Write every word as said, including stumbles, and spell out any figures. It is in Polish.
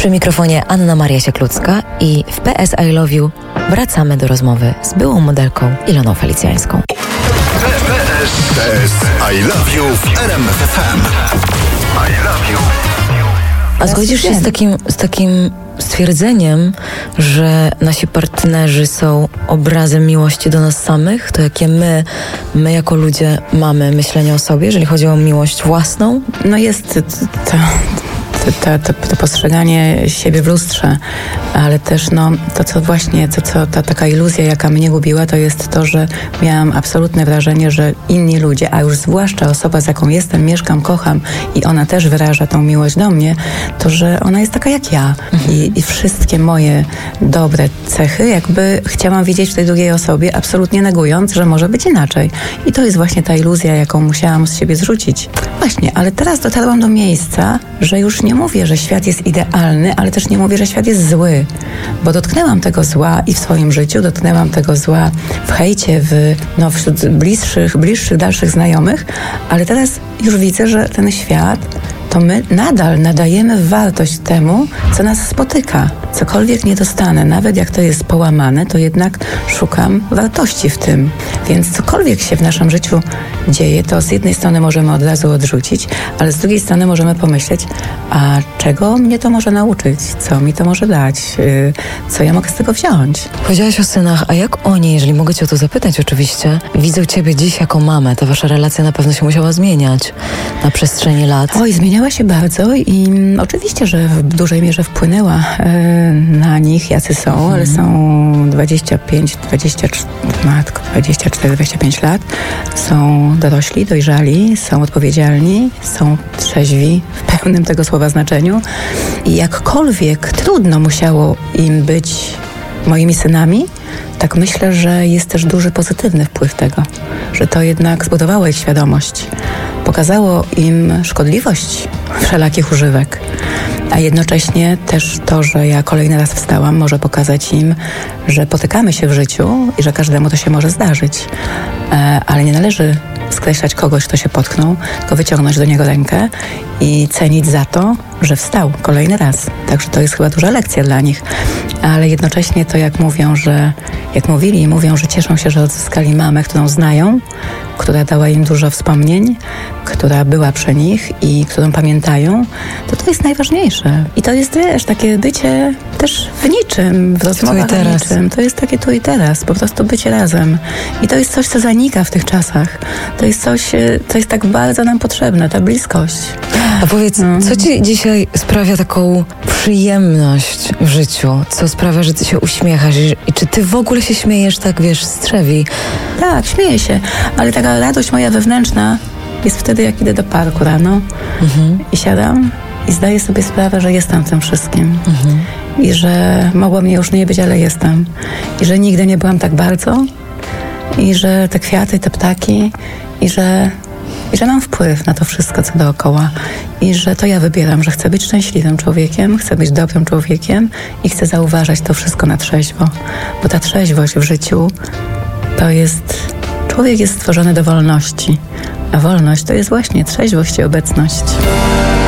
Przy mikrofonie Anna Maria Sieklucka i w P S I Love You wracamy do rozmowy z byłą modelką Iloną Felicjańską. P S I Love You w R M F M. I love you. A zgodzisz się z takim, z takim stwierdzeniem, że nasi partnerzy są obrazem miłości do nas samych? To jakie my, my jako ludzie mamy myślenie o sobie, jeżeli chodzi o miłość własną? No jest to, to, to, to postrzeganie siebie w lustrze, ale też no, to, co właśnie, to, co, ta taka iluzja, jaka mnie gubiła, to jest to, że miałam absolutne wrażenie, że inni ludzie, a już zwłaszcza osoba, z jaką jestem, mieszkam, kocham i ona też wyraża tą miłość do mnie, to, że ona jest taka jak ja. Mhm. I, I wszystkie moje dobre cechy jakby chciałam widzieć w tej drugiej osobie, absolutnie negując, że może być inaczej. I to jest właśnie ta iluzja, jaką musiałam z siebie zrzucić. Właśnie, ale teraz dotarłam do miejsca, że już nie mówię, że świat jest idealny, ale też nie mówię, że świat jest zły, bo dotknęłam tego zła i w swoim życiu, dotknęłam tego zła w hejcie, w, no, wśród bliższych, bliższych, dalszych znajomych, ale teraz już widzę, że ten świat, to my nadal nadajemy wartość temu, co nas spotyka. Cokolwiek nie dostanę, nawet jak to jest połamane, to jednak szukam wartości w tym. Więc cokolwiek się w naszym życiu dzieje, to z jednej strony możemy od razu odrzucić, ale z drugiej strony możemy pomyśleć, a czego mnie to może nauczyć? Co mi to może dać? Co ja mogę z tego wziąć? Powiedziałaś o synach, a jak oni, jeżeli mogę cię o to zapytać oczywiście, widzą ciebie dziś jako mamę? Ta wasza relacja na pewno się musiała zmieniać na przestrzeni lat. Oj, zmieniała się bardzo i mm, oczywiście, że w dużej mierze wpłynęła e, na nich, jacy są, mhm. ale są dwadzieścia pięć, dwadzieścia cztery, matko, dwadzieścia cztery, dwadzieścia pięć lat. Są dorośli, dojrzali, są odpowiedzialni, są trzeźwi w pełnym tego słowa znaczeniu. I jakkolwiek trudno musiało im być moimi synami, tak myślę, że jest też duży pozytywny wpływ tego, że to jednak zbudowało ich świadomość, pokazało im szkodliwość wszelakich używek, a jednocześnie też to, że ja kolejny raz wstałam, może pokazać im, że potykamy się w życiu i że każdemu to się może zdarzyć, e, ale nie należy skreślać kogoś, kto się potknął, tylko wyciągnąć do niego rękę i cenić za to, że wstał kolejny raz. Także to jest chyba duża lekcja dla nich. Ale jednocześnie to jak mówią, że jak mówili i mówią, że cieszą się, że odzyskali mamę, którą znają, która dała im dużo wspomnień, która była przy nich i którą pamiętają, to to jest najważniejsze. I to jest, wiesz, takie bycie też w niczym, w rozmowach o niczym. To jest takie tu i teraz, po prostu bycie razem. I to jest coś, co zanika w tych czasach. To jest coś, co jest tak bardzo nam potrzebne, ta bliskość. A powiedz, no. co ci dzisiaj sprawia taką przyjemność w życiu? Co sprawia, że ty się uśmiechasz? I, i czy ty w ogóle się śmiejesz tak, wiesz, z trzewi? Tak, śmieję się, ale taka radość moja wewnętrzna jest wtedy, jak idę do parku rano mhm. i siadam i zdaję sobie sprawę, że jestem w tym wszystkim. Mhm. I że mogło mnie już nie być, ale jestem. I że nigdy nie byłam tak bardzo. I że te kwiaty, te ptaki i że I że mam wpływ na to wszystko, co dookoła. I że to ja wybieram, że chcę być szczęśliwym człowiekiem, chcę być dobrym człowiekiem i chcę zauważać to wszystko na trzeźwo. Bo ta trzeźwość w życiu to jest... Człowiek jest stworzony do wolności, a wolność to jest właśnie trzeźwość i obecność.